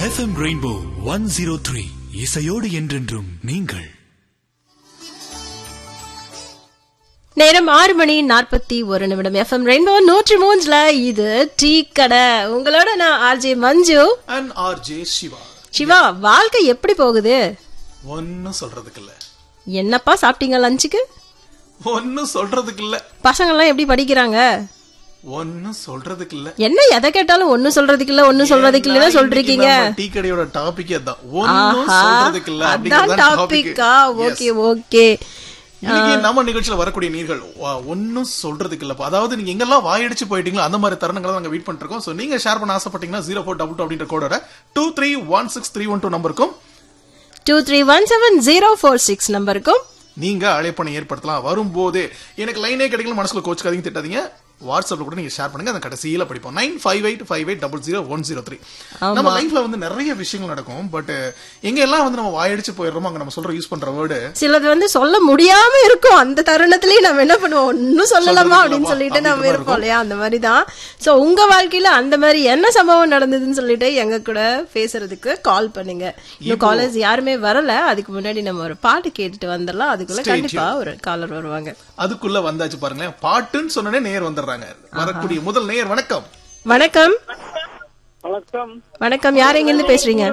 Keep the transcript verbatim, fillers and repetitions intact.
FM rainbow one zero three இசையோடு என்றென்றும் நீங்கள். நேரம் ஆறு மணி நாற்பத்தி ஒரு நிமிடம். எஃப்எம் ரெயின்போ நூற்றி மூன்றுல இது டீ கடை. உங்களோட நான் RJ Manju and RJ Siva. Siva, வாழ்க்கை எப்படி போகுது? ஒன்னும் சொல்றதுக்கு இல்ல. என்னப்பா சாப்பிட்டீங்க லஞ்சுக்கு? ஒன்னும் சொல்றதுக்கு இல்ல. பசங்க எல்லாம் எப்படி படிக்கிறாங்க? ஒன்னும் சொல்றதுக்கு இல்ல. என்ன எதை கேட்டாலும் ஒன்னும் சொல்றதுக்கு இல்ல ஒன்னும் சொல்றதுக்கு இல்ல சொல்றீங்க. டீ கடையோட டாபிக் அதான். ஒன்னும் சொல்றதுக்கு இல்ல. அதான் டாபிக்கா? Okay okay. இன்னைக்கு நம்ம நிகழ்ச்சியில வரக்கூடிய நீர்கள் ஒன்னும் சொல்றதுக்கு இல்ல. அதாவது நீங்க எங்கெல்லாம் வாயடிச்சு போயிட்டீங்களோ அந்த மாதிரி தருணங்களை நாங்க வெயிட் பண்ணிட்டு இருக்கோம். சோ நீங்க ஷேர் பண்ண ஆசைப்பட்டீங்கன்னா ஜீரோ ஃபோர் டபுள் டூ அப்படின்ற கோடோட two three one six three one two நம்பருக்கும் two three one seven zero four six நம்பருக்கும் நீங்க அழைப்பனை ஏற்படுத்தலாம். வரும்போது எனக்கு லைனே கிடைக்கல மனசுல கோச்சுக்காதீங்க, திட்டாதீங்க. வாட்ஸ்அப்ல கூட நீங்க ஷேர் பண்ணுங்க. அந்த கடைசியில படிப்போம். Nine five eight five eight double zero one zero three. நம்ம லைஃப்ல வந்து நிறைய விஷயங்கள் நடக்கும். பட் எங்க எல்லாம் வந்து நம்ம வாயடிச்சு போயிடுறோமோ அங்க நம்ம சொல்ற யூஸ் பண்ற வேர்டு சிலது வந்து சொல்ல முடியாம இருக்கும். அந்த தருணத்திலேயே நம்ம என்ன பண்ணுவோம், ஒன்னும் சொல்லலாமா அப்படின்னு சொல்லிட்டு நம்ம இருப்போம் இல்லையா? அந்த மாதிரிதான். சோ உங்க வாழ்க்கையில அந்த மாதிரி என்ன சம்பவம் நடந்ததுன்னு சொல்லிட்டு எங்க கூட பேசுறதுக்கு கால் பண்ணுங்க. இன்னும் காலர்ஸ் யாருமே வரல. அதுக்கு முன்னாடி நம்ம ஒரு பாட்டு கேட்டுட்டு வந்துடலாம். அதுக்குள்ள கண்டிப்பா ஒரு காலர் வருவாங்க. அதுக்குள்ள வந்தாச்சு பாருங்களேன். பாட்டுன்னு சொன்னே நேர் வந்துடுறாங்க. வரக்கூடிய முதல் நேயர். வணக்கம். வணக்கம். வணக்கம். வணக்கம். யார் எங்க இருந்து பேசுறீங்க?